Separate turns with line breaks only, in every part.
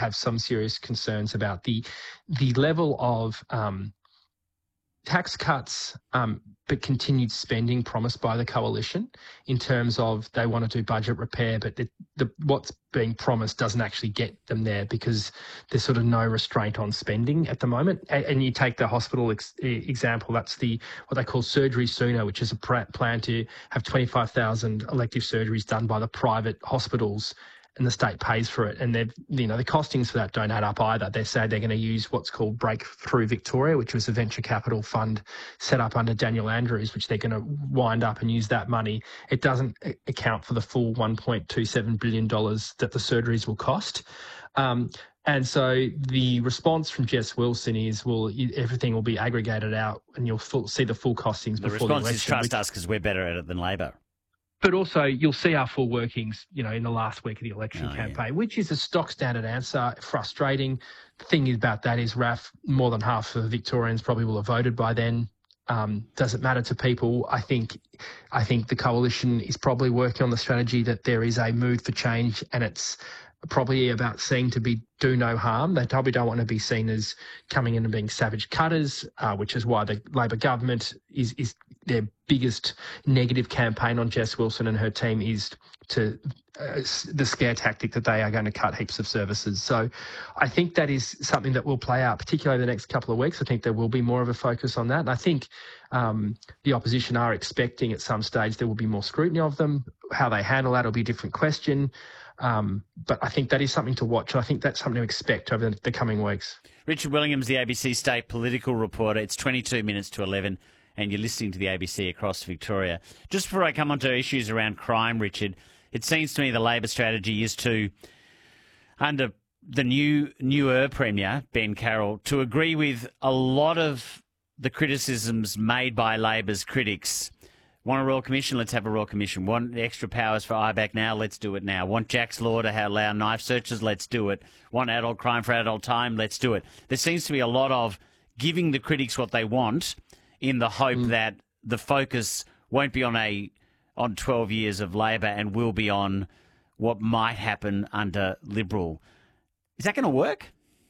have some serious concerns about the level of tax cuts, but continued spending promised by the coalition in terms of they want to do budget repair, but what's being promised doesn't actually get them there because there's sort of no restraint on spending at the moment. And you take the hospital example, that's what they call Surgery Sooner, which is a plan to have 25,000 elective surgeries done by the private hospitals, and the state pays for it. And the costings for that don't add up either. They say they're going to use what's called Breakthrough Victoria, which was a venture capital fund set up under Daniel Andrews, which they're going to wind up and use that money. It doesn't account for the full $1.27 billion that the surgeries will cost. And so the response from Jess Wilson is, everything will be aggregated out and you'll see the full costings before the election.
The response is trust us because we're better at it than Labor.
But also, you'll see our full workings, in the last week of the election campaign, which is a stock standard answer. Frustrating. The thing about that is, Raf, more than half of Victorians probably will have voted by then. Does it matter to people? I think the coalition is probably working on the strategy that there is a mood for change, and it's probably about seeing to do no harm. They probably don't want to be seen as coming in and being savage cutters, which is why the Labor government is their biggest negative campaign on Jess Wilson and her team is to the scare tactic that they are going to cut heaps of services. So I think that is something that will play out, particularly the next couple of weeks. I think there will be more of a focus on that. And I think the opposition are expecting at some stage there will be more scrutiny of them. How they handle that will be a different question. But I think that is something to watch. I think that's something to expect over the coming weeks.
Richard Williams, the ABC State political reporter. It's 22 minutes to 11 and you're listening to the ABC across Victoria. Just before I come on to issues around crime, Richard, it seems to me the Labor strategy is to, under the newer Premier, Ben Carroll, to agree with a lot of the criticisms made by Labor's critics. Want a Royal Commission? Let's have a Royal Commission. Want extra powers for IBAC now? Let's do it now. Want Jack's Law to allow knife searches? Let's do it. Want adult crime for adult time? Let's do it. There seems to be a lot of giving the critics what they want in the hope that the focus won't be on 12 years of Labor and will be on what might happen under Liberal. Is that going to work?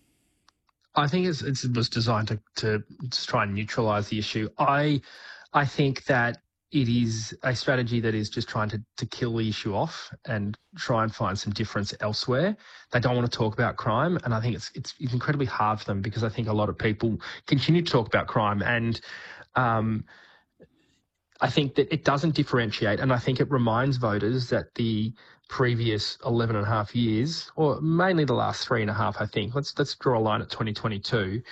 I think it was designed to try and neutralise the issue. I think that it is a strategy that is just trying to kill the issue off and try and find some difference elsewhere. They don't want to talk about crime, and I think it's incredibly hard for them because I think a lot of people continue to talk about crime, and I think that it doesn't differentiate, and I think it reminds voters that the previous 11 and a half years, or mainly the last 3.5, I think, let's draw a line at 2022,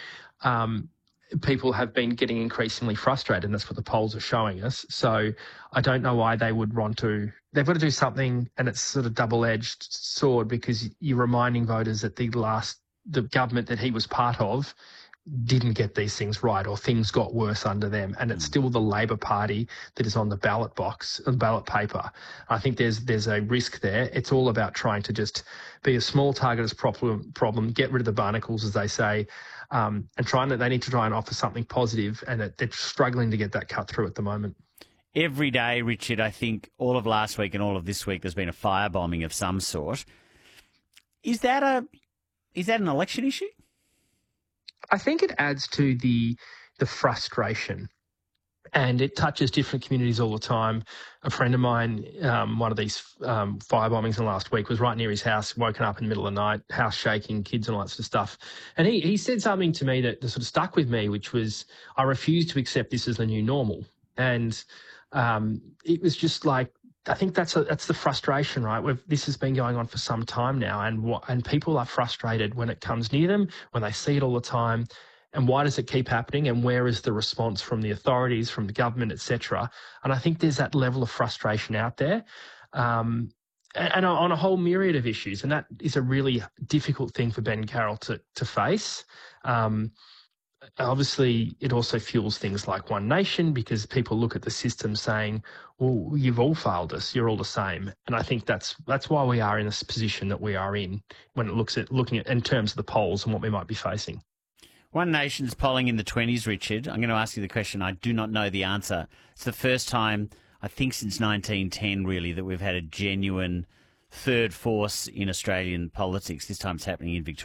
people have been getting increasingly frustrated, and that's what the polls are showing us. So I don't know why they would want to. They've got to do something, and it's sort of double-edged sword because you're reminding voters that the government that he was part of didn't get these things right, or things got worse under them, and it's still the Labor Party that is on the ballot box and ballot paper. I think there's a risk there. It's all about trying to just be a small target as problem, get rid of the barnacles, as they say, and they need to try and offer something positive, and they're struggling to get that cut through at the moment.
Every day, Richard, I think all of last week and all of this week, there's been a firebombing of some sort. Is that an election issue?
I think it adds to the frustration, and it touches different communities all the time. A friend of mine, one of these firebombings in the last week was right near his house, woken up in the middle of the night, house shaking, kids and all that sort of stuff. And he said something to me that sort of stuck with me, which was, I refuse to accept this as the new normal. And it was just like, I think that's the frustration, right? This has been going on for some time now, and people are frustrated when it comes near them, when they see it all the time. And why does it keep happening? And where is the response from the authorities, from the government, etc.? And I think there's that level of frustration out there, and on a whole myriad of issues. And that is a really difficult thing for Ben Carroll to face. Obviously, it also fuels things like One Nation, because people look at the system saying, well, you've all failed us, you're all the same. And I think that's why we are in this position that we are in when it looking at in terms of the polls and what we might be facing.
One Nation's polling in the 20s, Richard. I'm going to ask you the question. I do not know the answer. It's the first time, I think since 1910, really, that we've had a genuine third force in Australian politics. This time it's happening in Victoria.